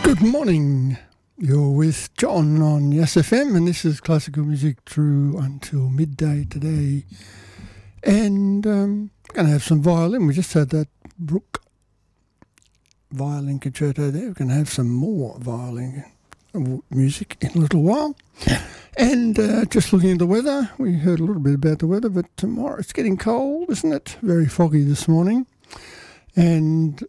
Good morning. You're with John on Yes FM, and this is classical music through until midday today. And I'm going to have some violin. We just had that Bruch violin concerto there. We're going to have some more violin music in a little while. And just looking at the weather, we heard a little bit about the weather, but tomorrow it's getting cold, isn't it? Very foggy this morning. And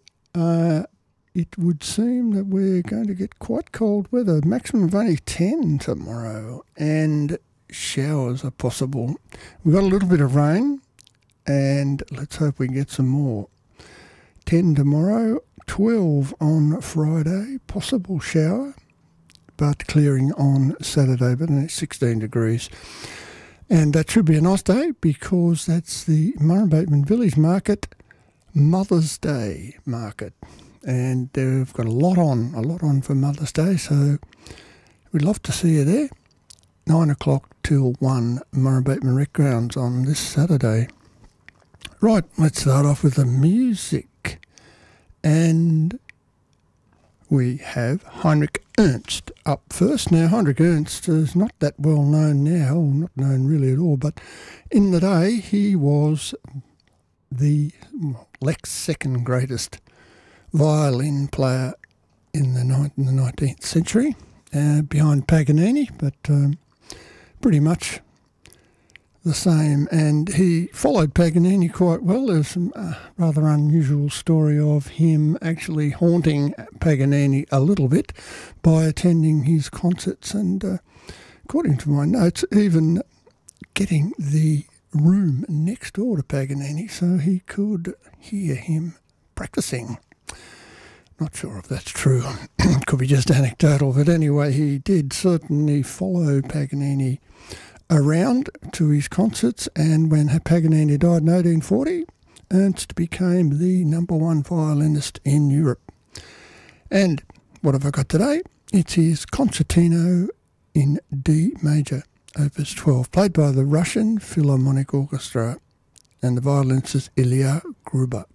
it would seem that we're going to get quite cold weather, maximum of only 10 tomorrow, and showers are possible. We've got a little bit of rain, and let's hope we can get some more. 10 tomorrow, 12 on Friday, possible shower, but clearing on Saturday, but only 16 degrees. And that should be a nice day because that's the Murrumbateman Village Market Mother's Day market. And they've got a lot on for Mother's Day, so we'd love to see you there. 9 o'clock till 1, Murrumbateman Rec Grounds on this Saturday. Right, let's start off with the music. And we have Heinrich Ernst up first. Now, Heinrich Ernst is not that well known now, or not known really at all, but in the day he was the second greatest violin player in the 19th century, behind Paganini, but pretty much the same. And he followed Paganini quite well. There's some rather unusual story of him actually haunting Paganini a little bit by attending his concerts and, according to my notes, even getting the room next door to Paganini so he could hear him practicing. Not sure if that's true. Could be just anecdotal, but anyway, he did certainly follow Paganini around to his concerts, and when Paganini died in 1840, Ernst became the number one violinist in Europe. And what have I got today? It's his Concertino in D major, Opus 12, played by the Russian Philharmonic Orchestra, and the violinist is Ilya Gruber.